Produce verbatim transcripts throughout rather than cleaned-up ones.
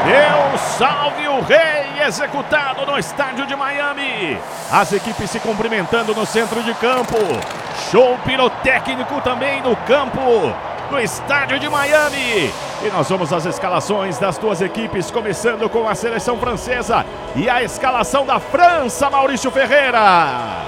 Deus salve o rei, executado no estádio de Miami. As equipes se cumprimentando no centro de campo. Show pirotécnico também no campo do estádio de Miami. E nós vamos às escalações das duas equipes, começando com a seleção francesa e a escalação da França, Maurício Ferreira.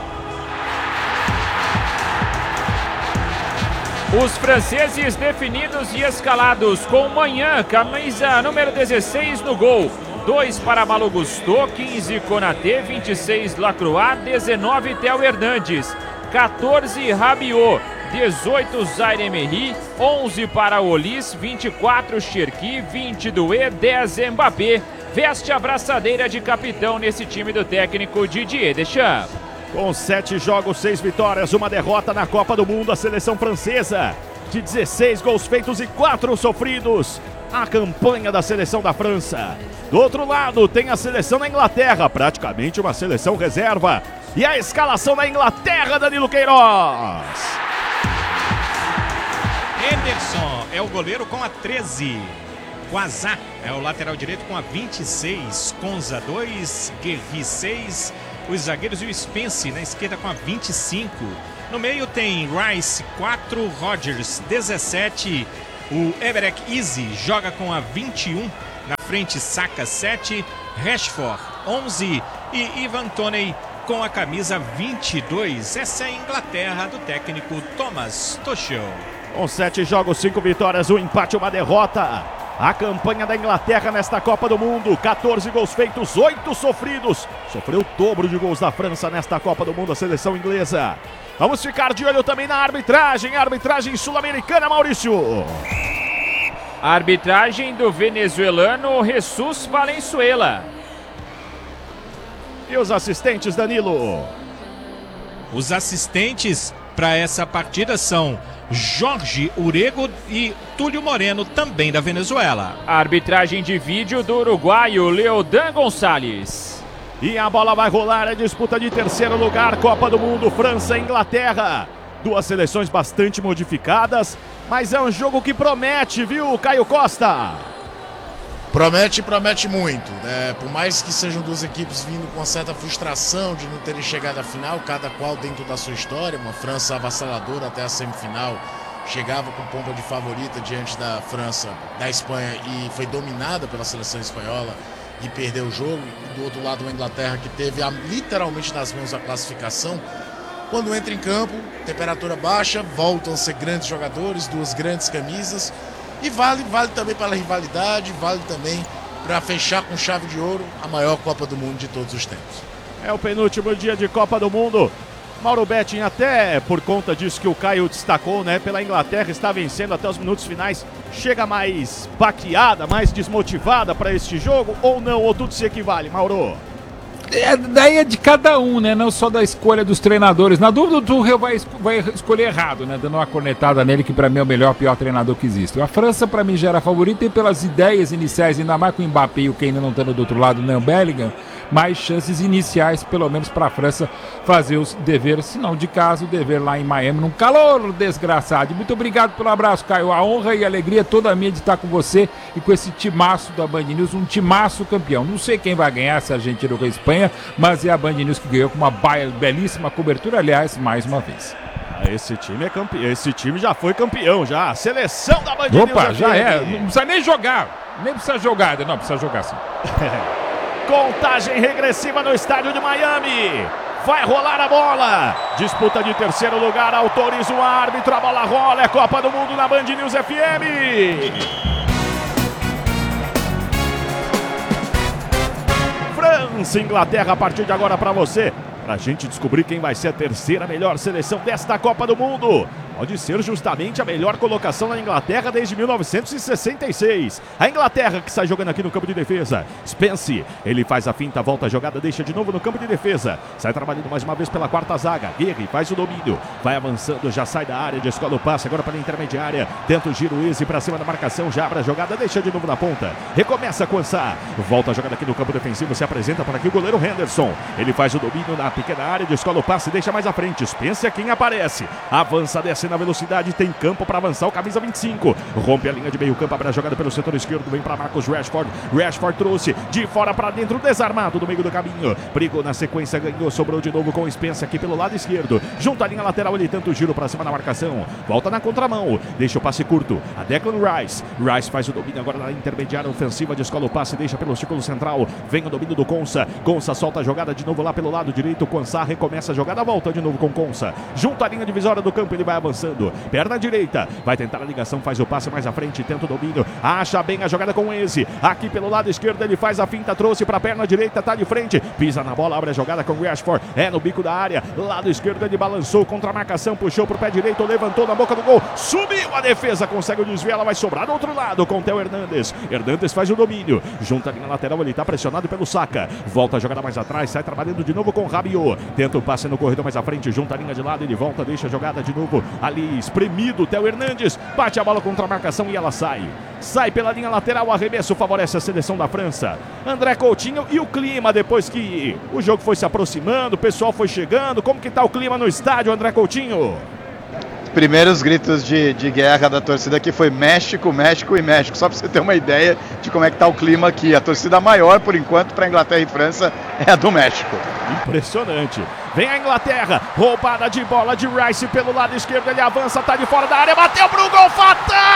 Os franceses definidos e escalados com Manhã, camisa número dezesseis no gol. dois para Malo Gusto, quinze Konaté, vinte e seis Lacroix, dezenove Theo Hernandes, quatorze Rabiot, dezoito Zaire Emery, onze para Olis, vinte e quatro Cherki, vinte Doué, dez Mbappé. Veste a braçadeira de capitão nesse time do técnico Didier Deschamps. Com sete jogos, seis vitórias, uma derrota na Copa do Mundo, a seleção francesa de dezesseis gols feitos e quatro sofridos. A campanha da seleção da França. Do outro lado tem a seleção da Inglaterra, praticamente uma seleção reserva. E a escalação da Inglaterra, Danilo Queiroz. Henderson é o goleiro com a treze. Quasá é o lateral direito com a vinte e seis. Konza dois, Guerri seis. Os zagueiros e o Spence na esquerda com a vinte e cinco. No meio tem Rice quatro, Rodgers dezessete. O Everett Easy joga com a vinte e um. Na frente Saka sete, Rashford onze e Ivan Toney com a camisa vinte e dois. Essa é a Inglaterra do técnico Thomas Tuchel. Com sete jogos, cinco vitórias, um empate, uma derrota. A campanha da Inglaterra nesta Copa do Mundo, quatorze gols feitos, oito sofridos. Sofreu o dobro de gols da França nesta Copa do Mundo, a seleção inglesa. Vamos ficar de olho também na arbitragem, arbitragem sul-americana, Maurício. A arbitragem do venezuelano Jesus Valenzuela. E os assistentes, Danilo? Os assistentes para essa partida são Jorge Urego e Túlio Moreno, também da Venezuela. A arbitragem de vídeo do uruguaio Leodan Gonçalves. E a bola vai rolar, a disputa de terceiro lugar, Copa do Mundo, França e Inglaterra. Duas seleções bastante modificadas, mas é um jogo que promete, viu, Caio Costa? Promete, promete muito, né? Por mais que sejam duas equipes vindo com uma certa frustração de não terem chegado à final, cada qual dentro da sua história, uma França avassaladora até a semifinal, chegava com pompa de favorita diante da França, da Espanha, e foi dominada pela seleção espanhola e perdeu o jogo. E do outro lado, uma Inglaterra que teve a, literalmente nas mãos a classificação. Quando entra em campo, temperatura baixa, voltam a ser grandes jogadores, duas grandes camisas. E vale, vale também pela rivalidade, vale também para fechar com chave de ouro a maior Copa do Mundo de todos os tempos. É o penúltimo dia de Copa do Mundo. Mauro Betting, até por conta disso que o Caio destacou, né? Pela Inglaterra, está vencendo até os minutos finais. Chega mais baqueada, mais desmotivada para este jogo ou não? Ou tudo se equivale, Mauro? É, daí é de cada um, né? Não só da escolha dos treinadores. Na dúvida, o Tuchel vai, vai escolher errado, né? Dando uma cornetada nele, que pra mim é o melhor, pior treinador que existe. A França, pra mim, já era a favorita e pelas ideias iniciais, ainda mais com o Mbappé e o Kane não estando do outro lado, nem o Bellingham, mais chances iniciais, pelo menos pra França, fazer os deveres, se não de caso, o dever lá em Miami, num calor desgraçado. Muito obrigado pelo abraço, Caio. A honra e a alegria toda minha de estar com você e com esse timaço da Band News, um timaço campeão. Não sei quem vai ganhar, se a Argentina ou a Espanha, mas é a Band News que ganhou com uma belíssima cobertura, aliás, mais uma vez. Esse time é campeão, esse time já foi campeão, já. A seleção da Band News. Opa, já é, não precisa nem jogar, nem precisa jogar, não, precisa jogar sim. Contagem regressiva no estádio de Miami. Vai rolar a bola. Disputa de terceiro lugar, autoriza o árbitro, a bola rola, é Copa do Mundo na Band News F M. França e Inglaterra a partir de agora para você, pra gente descobrir quem vai ser a terceira melhor seleção desta Copa do Mundo. Pode ser justamente a melhor colocação na Inglaterra desde mil novecentos e sessenta e seis. A Inglaterra que sai jogando aqui no campo de defesa. Spence, ele faz a finta, volta a jogada, deixa de novo no campo de defesa. Sai trabalhando mais uma vez pela quarta zaga. Guerri faz o domínio, vai avançando, já sai da área, descola o passe agora para a intermediária. Tenta o giro easy para cima da marcação, já abre a jogada, deixa de novo na ponta. Recomeça a Quansá, volta a jogada aqui no campo defensivo, se apresenta por aqui o goleiro Henderson. Ele faz o domínio na pequena área, descola o passe, deixa mais à frente. Spence é quem aparece. Avança, desce Messi na velocidade, tem campo para avançar o camisa vinte e cinco. Rompe a linha de meio campo, abre a jogada pelo setor esquerdo, vem para Marcus Rashford. Rashford trouxe de fora para dentro, desarmado do meio do caminho. Brigou na sequência, ganhou, sobrou de novo com o Spencer aqui pelo lado esquerdo. Junto à linha lateral, ele tenta o giro para cima na marcação. Volta na contramão, deixa o passe curto. A Declan Rice. Rice faz o domínio agora na intermediária ofensiva, descola o passe, deixa pelo círculo central. Vem o domínio do Consa. Consa solta a jogada de novo lá pelo lado direito. O Konsa recomeça a jogada, volta de novo com Consa. Junto à linha divisória do campo, ele vai avançando. Perna direita, vai tentar a ligação, faz o passe mais à frente, tenta o domínio. Acha bem a jogada com o Eze. Aqui pelo lado esquerdo, ele faz a finta, trouxe para a perna direita, tá de frente. Pisa na bola, abre a jogada com o Rashford. É no bico da área. Lado esquerdo, ele balançou contra a marcação, puxou pro pé direito, levantou na boca do gol. Subiu a defesa, consegue o desvio, ela vai sobrar do outro lado com o Theo Hernandes. Hernandes faz o domínio. Junta a linha lateral, ele tá pressionado pelo Saka. Volta a jogada mais atrás, sai trabalhando de novo com o Rabiot. Tenta o passe no corredor mais à frente, junta a linha de lado, ele volta, deixa a jogada de novo ali, espremido. O Theo Hernandes bate a bola contra a marcação e ela sai. Sai pela linha lateral, o arremesso favorece a seleção da França. André Coutinho, e o clima depois que o jogo foi se aproximando, o pessoal foi chegando, como que tá o clima no estádio, André Coutinho? Primeiros gritos de, de guerra da torcida aqui foi México, México e México. Só para você ter uma ideia de como é que tá o clima aqui. A torcida maior, por enquanto, para Inglaterra e França é a do México. Impressionante. Vem a Inglaterra, roubada de bola de Rice pelo lado esquerdo, ele avança, tá de fora da área, bateu pro gol, fatal!